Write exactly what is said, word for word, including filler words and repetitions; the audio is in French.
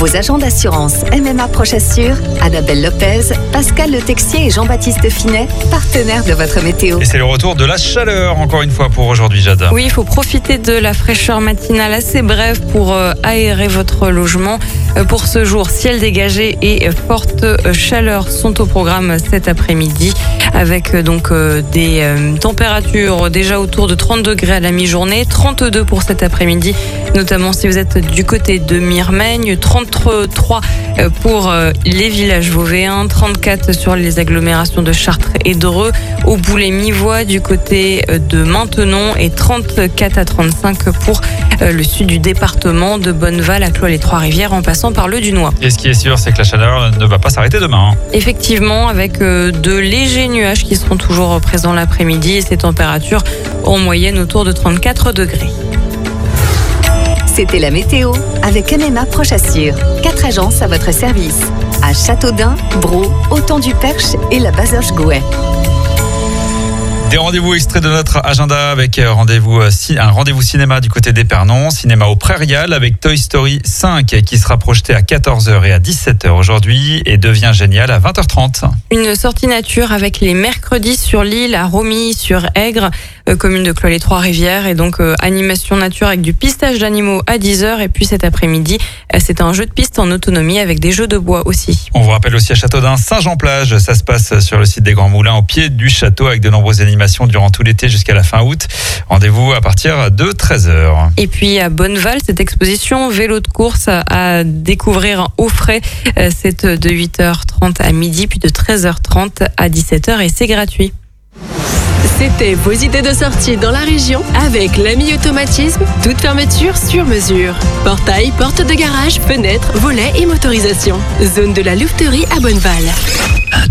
Vos agents d'assurance M M A Prochassure, Annabelle Lopez, Pascal Le Texier et Jean-Baptiste Finet, partenaires de votre météo. Et c'est le retour de la chaleur, encore une fois, pour aujourd'hui, Jade. Oui, il faut profiter de la fraîcheur matinale assez brève pour euh, aérer votre logement. Euh, pour ce jour, ciel dégagé et euh, forte euh, chaleur sont au programme cet après-midi, avec euh, donc euh, des euh, températures déjà autour de trente degrés à la mi-journée, trente-deux pour cet après-midi, notamment si vous êtes du côté de Mirmaigne, trente-trois pour euh, les villages vauvéens, trente-quatre sur les agglomérations de Chartres et Dreux, au Boulay-Mivois du côté de Maintenon et trente-quatre à trente-cinq pour euh, le sud du département, de Bonneval à Cloix-les-Trois-Rivières en passant par le Dunois. Et ce qui est sûr, c'est que la chaleur ne va pas s'arrêter demain. Hein. Effectivement, avec euh, de légers nuages qui seront toujours présents l'après-midi et ces températures en moyenne autour de trente-quatre degrés. C'était la météo avec M M A Prochassure. Quatre agences à votre service. À Châteaudun, Braux, Autant-du-Perche et la Bazoche-Gouet. Des rendez-vous extraits de notre agenda avec rendez-vous, un rendez-vous cinéma du côté d'Épernon, cinéma au Prairial avec Toy Story cinq qui sera projeté à quatorze heures et à dix-sept heures aujourd'hui et devient génial à vingt heures trente. Une sortie nature avec les mercredis sur l'île à Romilly sur Aigre, euh, commune de Cloix-les-Trois-Rivières, et donc euh, animation nature avec du pistage d'animaux à dix heures et puis cet après-midi euh, c'est un jeu de piste en autonomie avec des jeux de bois aussi. On vous rappelle aussi à Châteaudun, Saint-Jean-Plage, ça se passe sur le site des Grands Moulins au pied du château avec de nombreuses animations durant tout l'été jusqu'à la fin août. Rendez-vous à partir de treize heures. Et puis à Bonneval, cette exposition vélo de course à découvrir au frais, c'est de huit heures trente à midi, puis de treize heures trente à dix-sept heures et c'est gratuit. C'était vos idées de sortie dans la région avec l'Ami Automatisme, toute fermeture sur mesure. Portail, porte de garage, fenêtres, volets et motorisation. Zone de la louveterie à Bonneval.